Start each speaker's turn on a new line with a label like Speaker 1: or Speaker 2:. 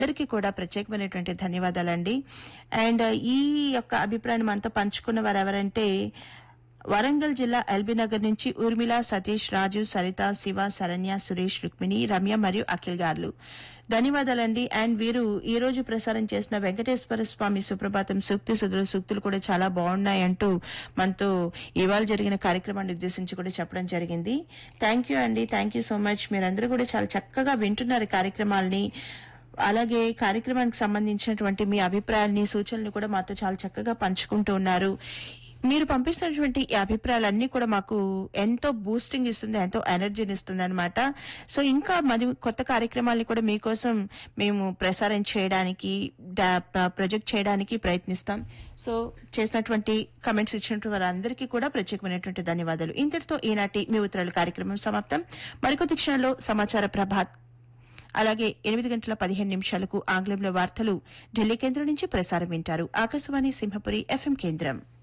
Speaker 1: అందరికీ కూడా ప్రత్యేకమైనటువంటి ధన్యవాదాలండి. అండ్ ఈ యొక్క అభిప్రాయాన్ని మనతో పంచుకున్న వారు ఎవరంటే వరంగల్ జిల్లా ఎల్బీనగర్ నుంచి ఊర్మిళ, సతీష్, రాజు, సరిత, శివ, శరణ్య, సురేష్, రుక్మిణి, రమ్య మరియు అఖిల్ గారు. ధన్యవాదాలండి. అండ్ వీరు ఈ రోజు ప్రసారం చేసిన వెంకటేశ్వర స్వామి సుప్రభాతం సూక్తి సుధుల సూక్తులు కూడా చాలా బాగున్నాయంటూ మనతో ఇవాళ జరిగిన కార్యక్రమాన్ని ఉద్దేశించి కూడా చెప్పడం జరిగింది. థ్యాంక్ యూ అండి. Thank you so much. మీరందరూ కూడా చాలా చక్కగా వింటున్నారు కార్యక్రమాల్ని. అలాగే కార్యక్రమానికి సంబంధించినటువంటి మీ అభిప్రాయాల్ని, సూచనలు కూడా మాతో చాలా చక్కగా పంచుకుంటూ ఉన్నారు. మీరు పంపిస్తున్నటువంటి ఈ అభిప్రాయాలన్నీ కూడా మాకు ఎంతో బూస్టింగ్ ఇస్తుంది, ఎంతో ఎనర్జీని ఇస్తుంది అనమాట. సో ఇంకా మరి కొత్త కార్యక్రమాల్ని కూడా మీకోసం మేము ప్రసారం చేయడానికి, ప్రొజెక్ట్ చేయడానికి ప్రయత్నిస్తాం. సో చేసినటువంటి కమెంట్స్ ఇచ్చినటువంటి వారందరికీ కూడా ప్రత్యేకమైనటువంటి ధన్యవాదాలు. ఇంతటితో ఈనాటి మీ ఉత్తరాల కార్యక్రమం సమాప్తం. మరికొద్ది క్షణంలో సమాచార ప్రభాత్, అలాగే 8:15 ఆంగ్లంలో వార్తలు ఢిల్లీ కేంద్రం నుంచి ప్రసారం వింటారు. ఆకాశవాణి సింహపురి FM కేంద్రం.